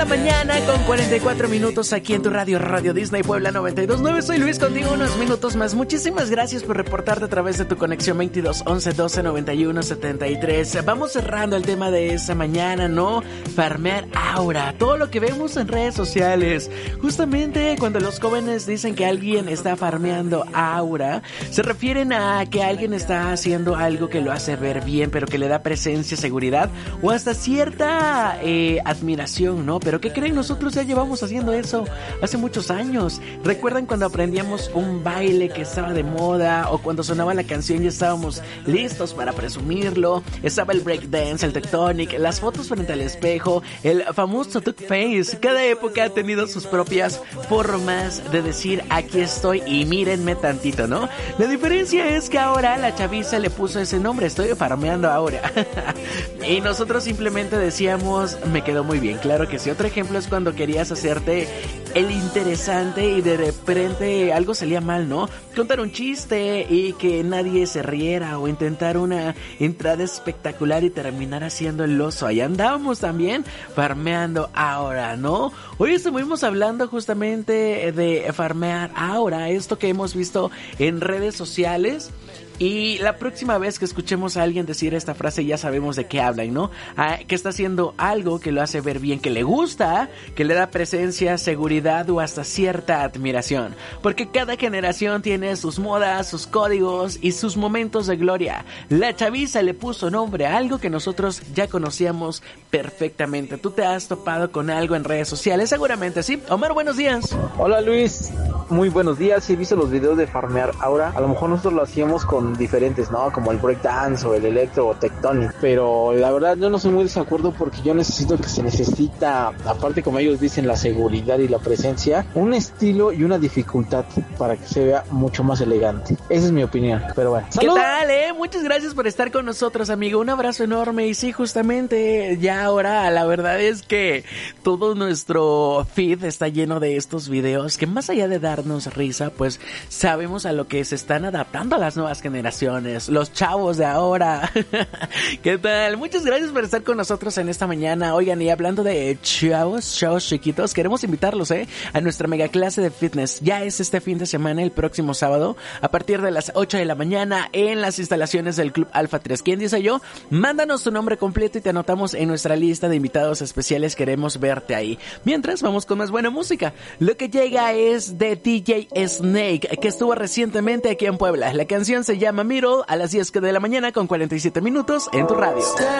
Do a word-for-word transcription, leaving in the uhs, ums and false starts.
Mañana con cuarenta y cuatro minutos aquí en tu radio, Radio Disney Puebla noventa y dos punto nueve. Soy Luis, contigo unos minutos más. Muchísimas gracias por reportarte a través de tu conexión veintidós once doce noventa y uno setenta y tres. Vamos cerrando el tema de esa mañana, ¿no? Farmear aura, todo lo que vemos en redes sociales. Justamente cuando los jóvenes dicen que alguien está farmeando aura, se refieren a que alguien está haciendo algo que lo hace ver bien, pero que le da presencia, seguridad o hasta cierta eh, admiración, ¿no? Pero ¿qué creen? Nosotros ya llevamos haciendo eso hace muchos años. ¿Recuerdan cuando aprendíamos un baile que estaba de moda? O cuando sonaba la canción y estábamos listos para presumirlo. Estaba el breakdance, el tectonic, las fotos frente al espejo, el famoso tuck face. Cada época ha tenido sus propias formas de decir aquí estoy y mírenme tantito, ¿no? La diferencia es que ahora la chaviza le puso ese nombre, estoy farmeando ahora. Y nosotros simplemente decíamos, me quedó muy bien, claro que sí. Otro ejemplo es cuando querías hacerte el interesante y de repente algo salía mal, ¿no? Contar un chiste y que nadie se riera, o intentar una entrada espectacular y terminar haciendo el oso. Ahí andábamos también farmeando ahora, ¿no? Hoy estuvimos hablando justamente de farmear ahora, esto que hemos visto en redes sociales. Y la próxima vez que escuchemos a alguien decir esta frase ya sabemos de qué hablan, ¿no? Ah, que está haciendo algo que lo hace ver bien, que le gusta, que le da presencia, seguridad o hasta cierta admiración. Porque cada generación tiene sus modas, sus códigos y sus momentos de gloria. La chaviza le puso nombre a algo que nosotros ya conocíamos perfectamente. ¿Tú te has topado con algo en redes sociales? Seguramente sí. Omar, buenos días. Hola Luis, muy buenos días. He visto los videos de farmear ahora. A lo mejor nosotros lo hacíamos con diferentes, ¿no? Como el breakdance o el electro o tectonic, pero la verdad yo no soy muy desacuerdo porque yo necesito que se necesita, aparte como ellos dicen, la seguridad y la presencia, un estilo y una dificultad para que se vea mucho más elegante. Esa es mi opinión, pero bueno. ¡Salud! ¿Qué tal, eh? Muchas gracias por estar con nosotros, amigo. Un abrazo enorme. Y sí, justamente ya ahora la verdad es que todo nuestro feed está lleno de estos videos que más allá de darnos risa, pues sabemos a lo que se están adaptando a las nuevas generaciones. Los chavos de ahora. ¿Qué tal? Muchas gracias por estar con nosotros en esta mañana. Oigan, y hablando de chavos, chavos chiquitos, queremos invitarlos, ¿eh? A nuestra mega clase de fitness. Ya es este fin de semana, el próximo sábado, a partir de las ocho de la mañana, en las instalaciones del Club Alfa tres. ¿Quién dice yo? Mándanos tu nombre completo y te anotamos en nuestra lista de invitados especiales. Queremos verte ahí. Mientras, vamos con más buena música. Lo que llega es de D J Snake, que estuvo recientemente aquí en Puebla. La canción se llama Middle, a las diez de la mañana con cuarenta y siete minutos en tu radio.